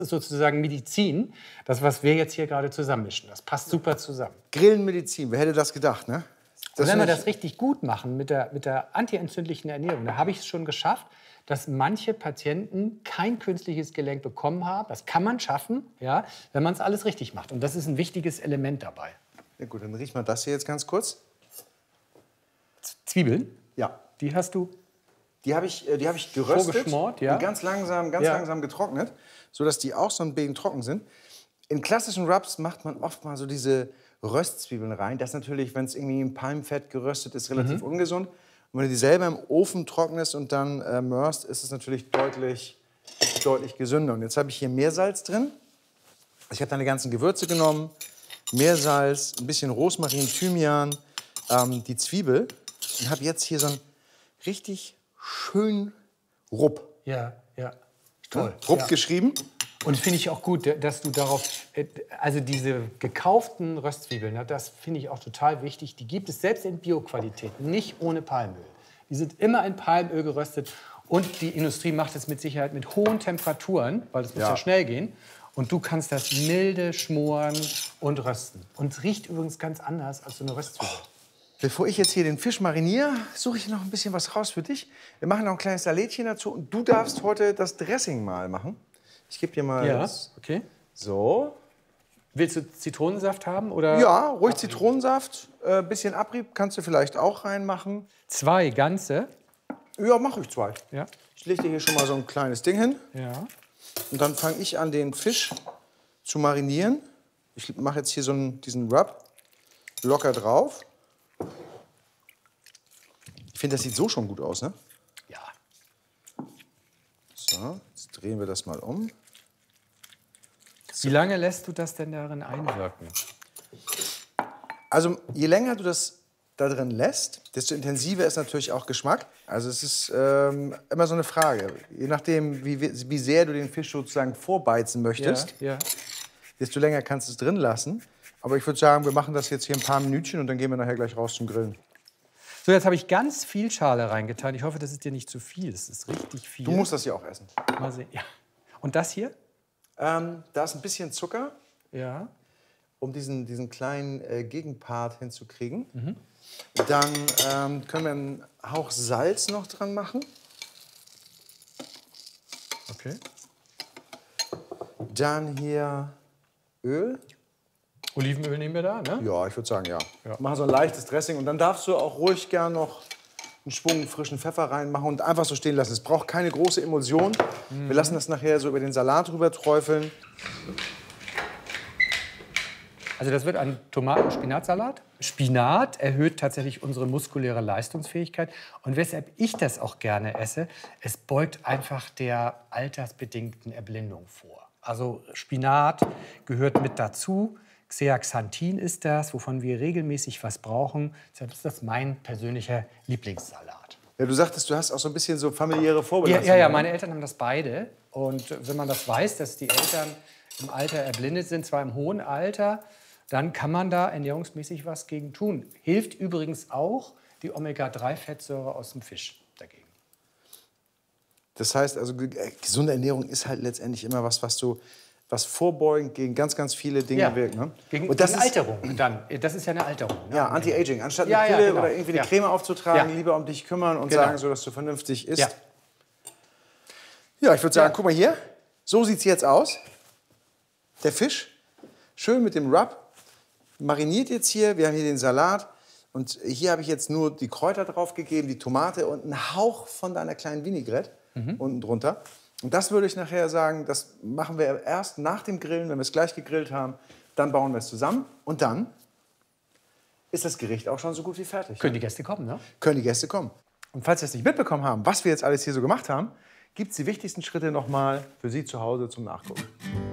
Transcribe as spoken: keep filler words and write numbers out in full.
Das ist sozusagen Medizin, das, was wir jetzt hier gerade zusammenmischen. Das passt super zusammen. Grillenmedizin, wer hätte das gedacht, ne? Das Und wenn wir das richtig gut machen mit der, mit der antientzündlichen Ernährung, da habe ich es schon geschafft, dass manche Patienten kein künstliches Gelenk bekommen haben. Das kann man schaffen, ja, wenn man es alles richtig macht. Und das ist ein wichtiges Element dabei. Ja gut, dann riech mal das hier jetzt ganz kurz. Zwiebeln? Ja. Die hast du? Die habe ich, die hab ich geröstet Vorgeschmort, ja. und ganz langsam, ganz ja. langsam getrocknet, sodass die auch so ein bisschen trocken sind. In klassischen Rubs macht man oft mal so diese Röstzwiebeln rein. Das natürlich, wenn es irgendwie im Palmfett geröstet ist, relativ mhm. ungesund. Und wenn du die selber im Ofen trocknest und dann äh, mörst, ist es natürlich deutlich, deutlich gesünder. Und jetzt habe ich hier Meersalz drin. Ich habe dann die ganzen Gewürze genommen. Meersalz, ein bisschen Rosmarin, Thymian, ähm, die Zwiebel. Und habe jetzt hier so einen richtig schönen Rupp. Ja, ja. Toll. Rupp ja. geschrieben. Und finde ich auch gut, dass du darauf, also diese gekauften Röstzwiebeln, das finde ich auch total wichtig. Die gibt es selbst in Bioqualität, nicht ohne Palmöl. Die sind immer in Palmöl geröstet und die Industrie macht es mit Sicherheit mit hohen Temperaturen, weil es muss ja. ja schnell gehen. Und du kannst das milde schmoren und rösten. Und es riecht übrigens ganz anders als so eine Röstzwiebel. Oh. Bevor ich jetzt hier den Fisch mariniere, suche ich noch ein bisschen was raus für dich. Wir machen noch ein kleines Salätchen dazu und du darfst heute das Dressing mal machen. Ich gebe dir mal ja, das. Okay. So. Willst du Zitronensaft haben? Oder? Ja, ruhig Abrieb. Zitronensaft. Ein äh, bisschen Abrieb kannst du vielleicht auch reinmachen. Zwei ganze? Ja, mache ich zwei. Ja. Ich lege dir hier schon mal so ein kleines Ding hin. Ja. Und dann fange ich an, den Fisch zu marinieren. Ich mache jetzt hier so einen, diesen Rub locker drauf. Ich finde, das sieht so schon gut aus, ne? Ja. So, jetzt drehen wir das mal um. Wie lange lässt du das denn darin einwirken? Also je länger du das da drin lässt, desto intensiver ist natürlich auch Geschmack. Also es ist ähm, immer so eine Frage. Je nachdem, wie, wie sehr du den Fisch sozusagen vorbeizen möchtest, ja, ja. desto länger kannst du es drin lassen. Aber ich würde sagen, wir machen das jetzt hier ein paar Minütchen und dann gehen wir nachher gleich raus zum Grillen. So, jetzt habe ich ganz viel Schale reingetan. Ich hoffe, das ist dir nicht zu viel. Das ist richtig viel. Du musst das hier auch essen. Mal sehen. Ja. Und das hier? Ähm, da ist ein bisschen Zucker, ja. um diesen, diesen kleinen äh, Gegenpart hinzukriegen. Mhm. Dann ähm, können wir einen Hauch Salz noch dran machen. Okay. Dann hier Öl. Olivenöl nehmen wir da, ne? Ja, ich würde sagen, ja. ja. Mach so ein leichtes Dressing und dann darfst du auch ruhig gern noch einen Schwung frischen Pfeffer reinmachen und einfach so stehen lassen. Es braucht keine große Emulsion. Mhm. Wir lassen das nachher so über den Salat rüber träufeln. Also das wird ein Tomaten-Spinatsalat. Spinat erhöht tatsächlich unsere muskuläre Leistungsfähigkeit. Und weshalb ich das auch gerne esse, es beugt einfach der altersbedingten Erblindung vor. Also Spinat gehört mit dazu. Zeaxanthin ist das, wovon wir regelmäßig was brauchen. Deshalb ist das mein persönlicher Lieblingssalat. Ja, du sagtest, du hast auch so ein bisschen so familiäre Vorbelastung. Ja, ja, ja, meine Eltern haben das beide. Und wenn man das weiß, dass die Eltern im Alter erblindet sind, zwar im hohen Alter, dann kann man da ernährungsmäßig was gegen tun. Hilft übrigens auch die Omega drei Fettsäure aus dem Fisch dagegen. Das heißt, also gesunde Ernährung ist halt letztendlich immer was, was so was vorbeugend gegen ganz, ganz viele Dinge ja. wirkt. Ne? Gegen, und das gegen ist, Alterung dann. Das ist ja eine Alterung. Ne? Ja, Anti-Aging. Anstatt ja, eine Pille ja, genau. oder irgendwie eine ja. Creme aufzutragen, ja. lieber um dich kümmern und genau. sagen, so, dass du vernünftig isst. Ja, ja ich würde sagen, ja. guck mal hier. So sieht es jetzt aus. Der Fisch, schön mit dem Rub, mariniert jetzt hier. Wir haben hier den Salat. Und hier habe ich jetzt nur die Kräuter drauf gegeben, die Tomate und einen Hauch von deiner kleinen Vinaigrette mhm. unten drunter. Und das würde ich nachher sagen, das machen wir erst nach dem Grillen, wenn wir es gleich gegrillt haben. Dann bauen wir es zusammen und dann ist das Gericht auch schon so gut wie fertig. Können die Gäste kommen, ne? Können die Gäste kommen. Und falls Sie es nicht mitbekommen haben, was wir jetzt alles hier so gemacht haben, gibt es die wichtigsten Schritte noch mal für Sie zu Hause zum Nachgucken.